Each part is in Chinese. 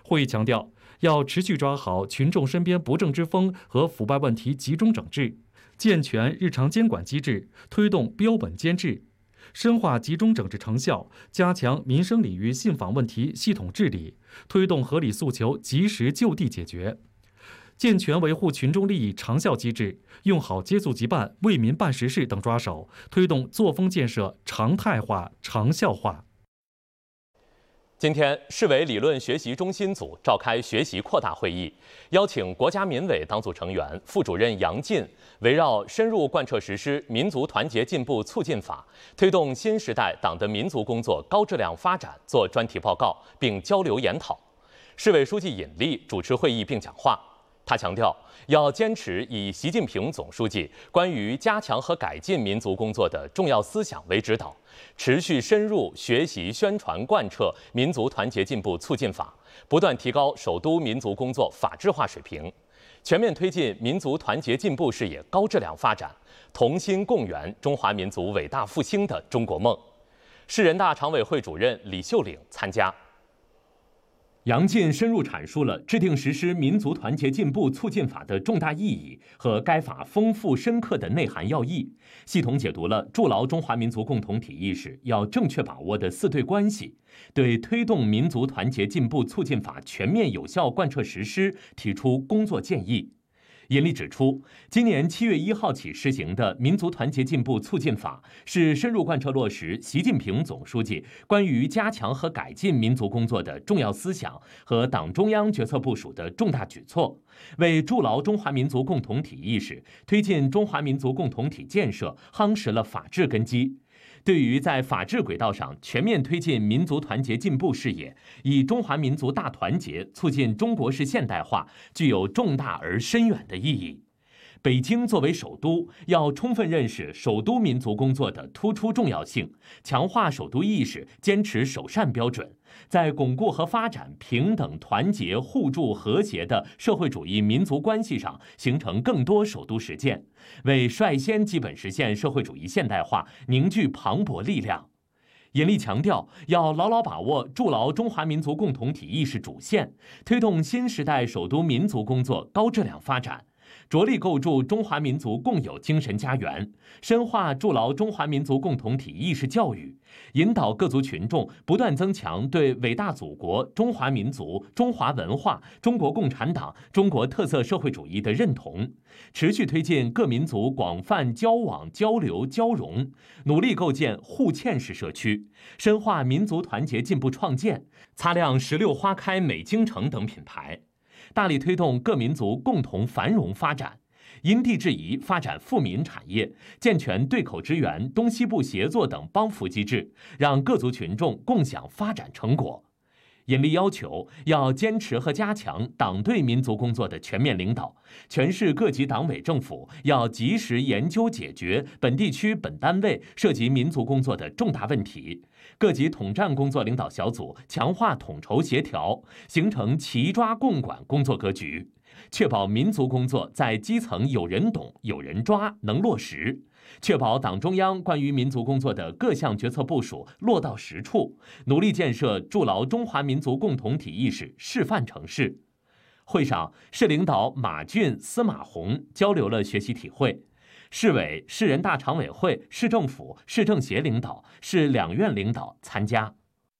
会议强调，要持续抓好群众身边不正之风和腐败问题集中整治，健全日常监管机制，推动标本兼治，深化集中整治成效，加强民生领域信访问题系统治理，推动合理诉求及时就地解决，健全维护群众利益长效机制，用好接促即办、为民办实事等抓手，推动作风建设常态化、长效化。 今天，市委理论学习中心组召开学习扩大会议，邀请国家民委党组成员、副主任杨进围绕深入贯彻实施民族团结进步促进法，推动新时代党的民族工作高质量发展做专题报告，并交流研讨。市委书记尹力主持会议并讲话。他强调，要坚持以习近平总书记关于加强和改进民族工作的重要思想为指导，持续深入学习宣传贯彻民族团结进步促进法，不断提高首都民族工作法治化水平，全面推进民族团结进步事业高质量发展，同心共圆中华民族伟大复兴的中国梦。市人大常委会主任李秀岭参加。 杨进深入阐述了制定实施民族团结进步促进法的重大意义和该法丰富深刻的内涵要义，系统解读了筑牢中华民族共同体意识要正确把握的四对关系，对推动民族团结进步促进法全面有效贯彻实施提出工作建议。尹力指出，今年7月1号起施行的民族团结进步促进法是深入贯彻落实习近平总书记关于加强和改进民族工作的重要思想和党中央决策部署的重大举措，为筑牢中华民族共同体意识、推进中华民族共同体建设夯实了法治根基。对于在法治轨道上全面推进民族团结进步事业，以中华民族大团结促进中国式现代化，具有重大而深远的意义。北京作为首都，要充分认识首都民族工作的突出重要性，强化首都意识，坚持首善标准，在巩固和发展平等、团结、互助、和谐的社会主义民族关系上形成更多首都实践，为率先基本实现社会主义现代化凝聚磅礴力量。尹力强调，要牢牢把握筑牢中华民族共同体意识主线，推动新时代首都民族工作高质量发展，着力构筑中华民族共有精神家园，深化筑牢中华民族共同体意识教育，引导各族群众不断增强对伟大祖国、中华民族、中华文化、中国共产党、中国特色社会主义的认同，持续推进各民族广泛交往、交流、交融，努力构建互嵌式社区，深化民族团结进步创建，擦亮16花开美京城等品牌。大力推动各民族共同繁荣发展，因地制宜发展富民产业，健全对口支援、东西部协作等帮扶机制，让各族群众共享发展成果。尹力要求要坚持和加强党对民族工作的全面领导，全市各级党委政府要及时研究解决本地区本单位涉及民族工作的重大问题，各级统战工作领导小组强化统筹协调，形成齐抓共管工作格局，确保民族工作在基层有人懂、有人抓，能落实，确保党中央关于民族工作的各项决策部署落到实处，努力建设筑牢中华民族共同体意识示范城市。会上，市领导马俊、司马红交流了学习体会。市委、市人大常委会、市政府、市政协领导、市两院领导参加。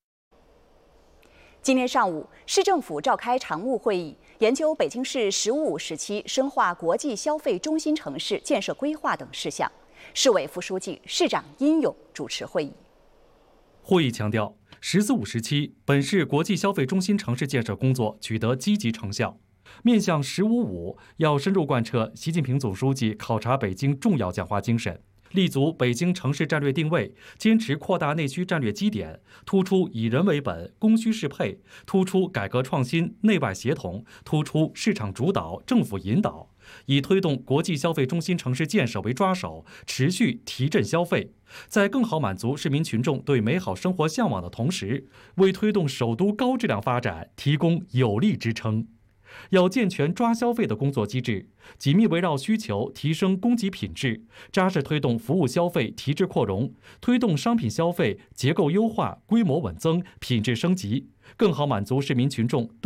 今天上午，市政府召开常务会议，研究北京市“十五”时期深化国际消费中心城市建设规划等事项。市委副书记、市长殷勇主持会议。 会议强调“十四五”时期，本市国际消费中心城市建设工作取得积极成效。面向“十五五”，要深入贯彻习近平总书记考察北京重要讲话精神，立足北京城市战略定位，坚持扩大内需战略基点，突出以人为本、供需适配，突出改革创新、内外协同，突出市场主导、政府引导，以推动国际消费中心城市建设为抓手，持续提振消费，在更好满足市民群众对美好生活向往的同时，为推动首都高质量发展提供有力支撑。要健全抓消费的工作机制，紧密围绕需求提升供给品质，扎实推动服务消费提质扩容，推动商品消费结构优化、规模稳增、品质升级，更好满足市民群众